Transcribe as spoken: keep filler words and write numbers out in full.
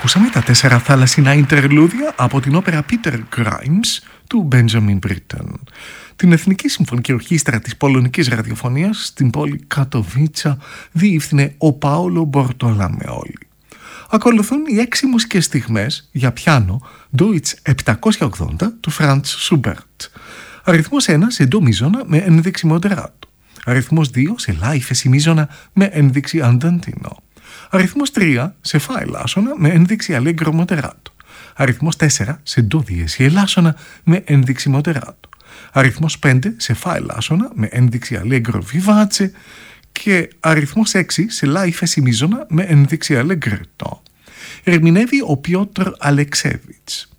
Ακούσαμε τα τέσσερα θαλασσινά ιντερλούδια από την όπερα Peter Grimes του Benjamin Britten. Την Εθνική Συμφωνική Ορχήστρα της Πολωνικής Ραδιοφωνίας στην πόλη Κατοβίτσα διεύθυνε ο Πάολο Μπορτολαμεόλη. Ακολουθούν οι έξι μουσικές στιγμές για πιάνο Deutsch επτακόσια ογδόντα του Franz Schubert. Αριθμός ένα σε ντο μίζωνα με ένδειξη μοντεράτο. Αριθμός δύο σε λα ύφεση μίζωνα με ένδειξη ανταντίνο. Αριθμός τρία σε φα ελάσσονα με ένδειξη αλέγκρο μοντεράτο. Αριθμός τέσσερα σε ντο διέση ελάσσονα με ένδειξη μοντεράτο. Αριθμός πέντε σε φα ελάσσονα με ένδειξη αλέγκρο βιβάτσε και αριθμός έξι σε λα ύφεση μίζωνα με ένδειξη αλεγκρετό. Ερμηνεύει ο Πιότρ Αλεξέβιτς.